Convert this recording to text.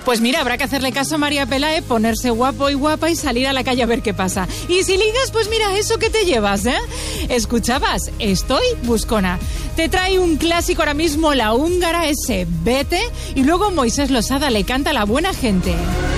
Pues mira, habrá que hacerle caso a María Pelae, ponerse guapo y guapa y salir a la calle a ver qué pasa. Y si ligas, pues mira, eso que te llevas, ¿eh? Escuchabas, estoy buscona. Te trae un clásico ahora mismo, la húngara, ese Vete, y luego Moisés Losada le canta a La Buena Gente.